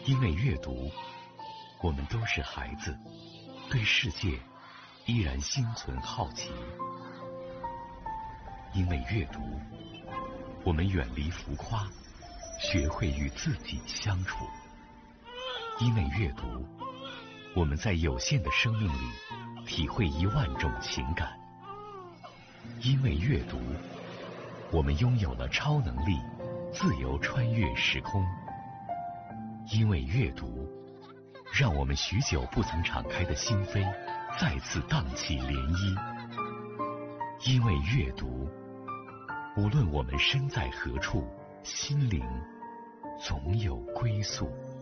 因为阅读，我们都是孩子，对世界依然心存好奇。因为阅读，我们远离浮夸，学会与自己相处。因为阅读，我们在有限的生命里体会10000种情感。因为阅读，我们拥有了超能力，自由穿越时空。因为阅读，让我们许久不曾敞开的心扉再次荡起涟漪。因为阅读，无论我们身在何处，心灵总有归宿。